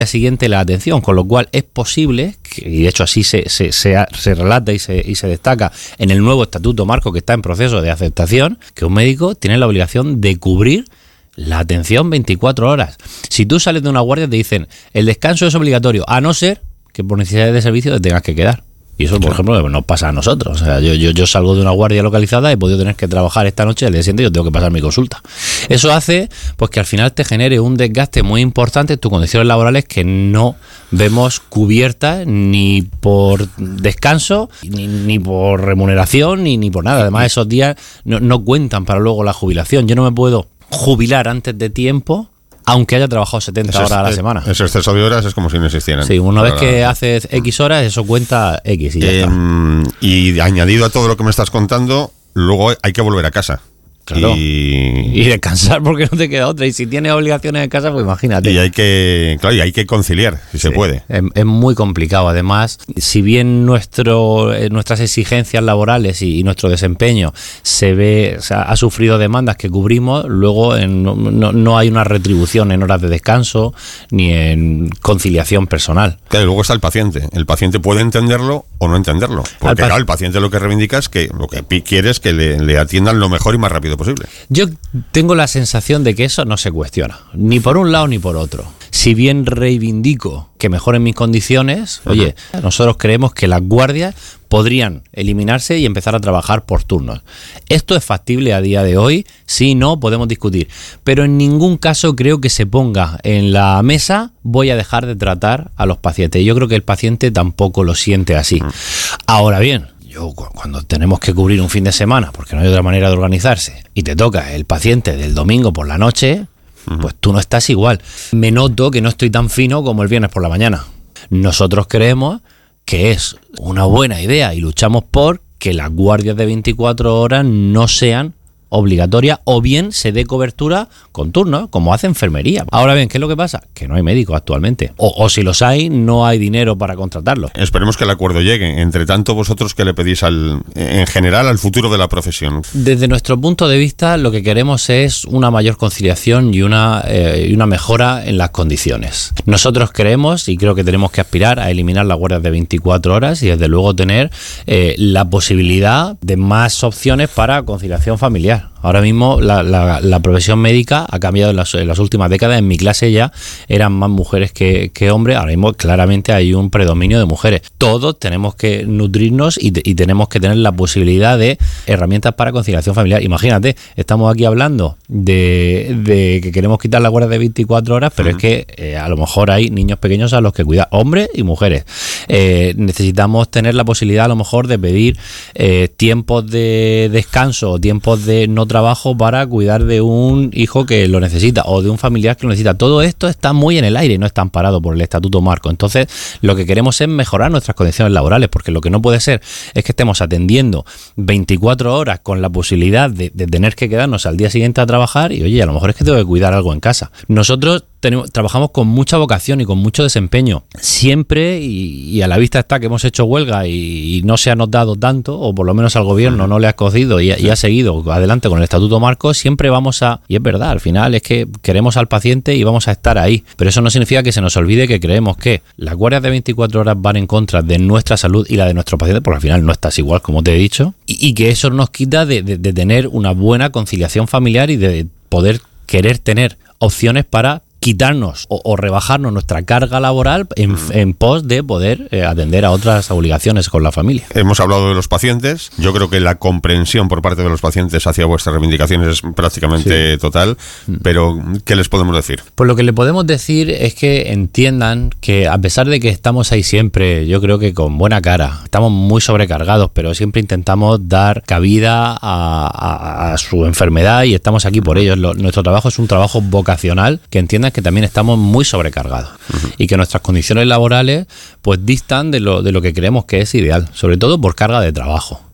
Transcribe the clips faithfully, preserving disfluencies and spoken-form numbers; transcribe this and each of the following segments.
siguiente la atención, con lo cual es posible, que, y de hecho así se, se, se, se relata y se, y se destaca en el nuevo estatuto marco que está en proceso de aceptación, que un médico tiene la obligación de cubrir la atención veinticuatro horas. Si tú sales de una guardia te dicen el descanso es obligatorio, a no ser que por necesidades de servicio te tengas que quedar. Y eso, por ejemplo, nos pasa a nosotros. O sea, yo, yo, yo salgo de una guardia localizada, he podido tener que trabajar esta noche, el día siguiente yo tengo que pasar mi consulta. Eso hace pues que al final te genere un desgaste muy importante en tus condiciones laborales que no vemos cubiertas ni por descanso, ni, ni por remuneración, ni, ni por nada. Además, esos días no, no cuentan para luego la jubilación. Yo no me puedo jubilar antes de tiempo, aunque haya trabajado setenta Ese, horas a la semana. Ese exceso de horas es como si no existieran. Sí, una vez que haces X horas, eso cuenta X y ya eh, está. Y añadido a todo lo que me estás contando, luego hay que volver a casa. Claro. Y, y descansar porque no te queda otra. Y si tienes obligaciones en casa, pues imagínate. Y hay que, claro, y hay que conciliar, si sí, se puede. Es, es muy complicado. Además, si bien nuestro, nuestras exigencias laborales y, y nuestro desempeño se ve, o sea, ha sufrido demandas que cubrimos, luego en, no, no hay una retribución en horas de descanso ni en conciliación personal. Claro, y luego está el paciente. El paciente puede entenderlo o no entenderlo. Porque claro, el paciente lo que reivindica es que lo que quiere es que le, le atiendan lo mejor y más rápido posible. Yo tengo la sensación de que eso no se cuestiona, ni por un lado ni por otro. Si bien reivindico que mejoren mis condiciones, uh-huh. oye, nosotros creemos que las guardias podrían eliminarse y empezar a trabajar por turnos. ¿Esto es factible a día de hoy? Sí, no, podemos discutir. Pero en ningún caso creo que se ponga en la mesa voy a dejar de tratar a los pacientes. Yo creo que el paciente tampoco lo siente así. Uh-huh. Ahora bien, yo cuando tenemos que cubrir un fin de semana, porque no hay otra manera de organizarse, y te toca el paciente del domingo por la noche, uh-huh. pues tú no estás igual. Me noto que no estoy tan fino como el viernes por la mañana. Nosotros creemos que es una buena idea y luchamos por que las guardias de veinticuatro horas no sean obligatorias o bien se dé cobertura con turnos, como hace enfermería. Ahora bien, ¿qué es lo que pasa? Que no hay médicos actualmente. O, o si los hay, no hay dinero para contratarlos. Esperemos que el acuerdo llegue. Entre tanto, vosotros, ¿qué le pedís al, en general al futuro de la profesión? Desde nuestro punto de vista, lo que queremos es una mayor conciliación y una, eh, y una mejora en las condiciones. Nosotros creemos, y creo que tenemos que aspirar a eliminar las guardias de veinticuatro horas y desde luego tener eh, la posibilidad de más opciones para conciliación familiar. Ahora mismo la, la, la profesión médica ha cambiado en las, en las últimas décadas. En mi clase ya eran más mujeres que, que hombres. Ahora mismo claramente hay un predominio de mujeres. Todos tenemos que nutrirnos y, y tenemos que tener la posibilidad de herramientas para conciliación familiar. Imagínate, estamos aquí hablando de, de que queremos quitar la guardia de veinticuatro horas, pero uh-huh. es que eh, a lo mejor hay niños pequeños a los que cuidar, hombres y mujeres. Eh, necesitamos tener la posibilidad a lo mejor de pedir eh, tiempos de descanso o tiempos de no trabajo para cuidar de un hijo que lo necesita o de un familiar que lo necesita. Todo esto está muy en el aire y no está amparado por el Estatuto Marco. Entonces, lo que queremos es mejorar nuestras condiciones laborales, porque lo que no puede ser es que estemos atendiendo veinticuatro horas con la posibilidad de, de tener que quedarnos al día siguiente a trabajar y, oye, a lo mejor es que tengo que cuidar algo en casa. Nosotros tenemos, trabajamos con mucha vocación y con mucho desempeño. Siempre, y, y a la vista está que hemos hecho huelga y, y no se ha notado tanto, o por lo menos al gobierno no le ha cocido y, y ha seguido adelante con el Estatuto Marco, siempre vamos a, y es verdad, al final es que queremos al paciente y vamos a estar ahí, pero eso no significa que se nos olvide que creemos que las guardias de veinticuatro horas van en contra de nuestra salud y la de nuestros pacientes, porque al final no estás igual, como te he dicho, y, y que eso nos quita de, de, de tener una buena conciliación familiar y de poder querer tener opciones para quitarnos o, o rebajarnos nuestra carga laboral en, en pos de poder eh, atender a otras obligaciones con la familia. Hemos hablado de los pacientes. Yo creo que la comprensión por parte de los pacientes hacia vuestras reivindicaciones es prácticamente sí. total, pero ¿qué les podemos decir? Pues lo que le podemos decir es que entiendan que a pesar de que estamos ahí siempre, yo creo que con buena cara, estamos muy sobrecargados, pero siempre intentamos dar cabida a, a, a su enfermedad y estamos aquí por ellos. Lo, nuestro trabajo es un trabajo vocacional, que entiendan que también estamos muy sobrecargados uh-huh. y que nuestras condiciones laborales pues distan de lo, de lo que creemos que es ideal, sobre todo por carga de trabajo.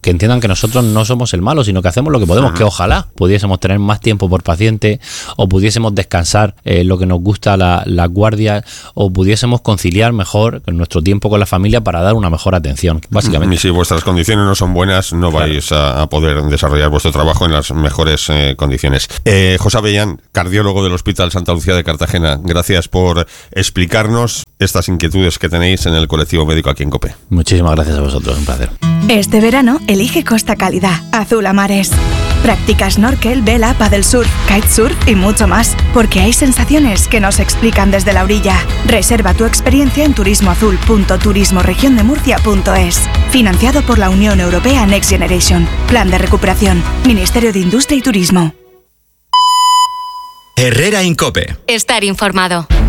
que entiendan que nosotros no somos el malo, sino que hacemos lo que podemos, que ojalá pudiésemos tener más tiempo por paciente, o pudiésemos descansar eh, lo que nos gusta la, la guardia, o pudiésemos conciliar mejor nuestro tiempo con la familia para dar una mejor atención, básicamente. Y si vuestras condiciones no son buenas, no claro. vais a, a poder desarrollar vuestro trabajo en las mejores eh, condiciones. Eh, José Avellán, cardiólogo del Hospital Santa Lucía de Cartagena, gracias por explicarnos estas inquietudes que tenéis en el colectivo médico aquí en COPE. Muchísimas gracias a vosotros, un placer. Este verano elige Costa Cálida, azul a mares. Practica snorkel, vela, paddle surf, kitesurf y mucho más, porque hay sensaciones que no se explican desde la orilla. Reserva tu experiencia en turismoazul punto turismo región de murcia punto es. Financiado por la Unión Europea Next Generation. Plan de recuperación. Ministerio de Industria y Turismo. Herrera en COPE. Estar informado.